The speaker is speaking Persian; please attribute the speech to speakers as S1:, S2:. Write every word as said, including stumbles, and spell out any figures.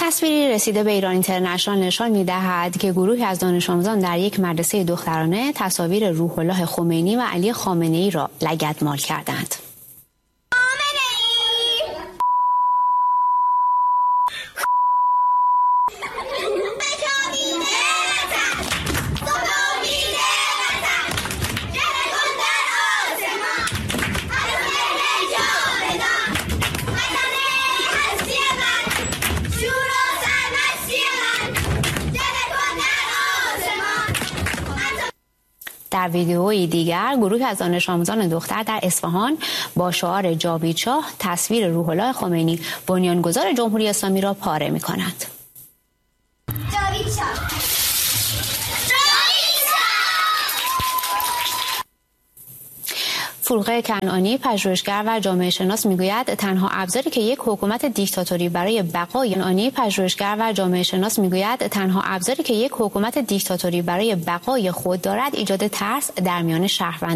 S1: تصویری رسیده به ایران اینترنشنال نشان می‌دهد که گروهی از دانش آموزان در یک مدرسه دخترانه تصاویر روح الله خمینی و علی خامنه‌ای را لگدمال کردند. در ویدئویی دیگر گروهی از دانش آموزان دختر در اصفهان با شعار جاوید شاه تصویر روح الله خمینی بنیانگذار جمهوری اسلامی را پاره می‌کنند. جاوید شاه. فروغ کنعانی پژوهشگر و جامعه شناس میگوید تنها ابزاری که یک حکومت دیکتاتوری برای بقای آنی پژوهشگر و جامعه شناس میگوید تنها ابزاری که یک حکومت دیکتاتوری برای بقای خود دارد ایجاد ترس در میان شهروندان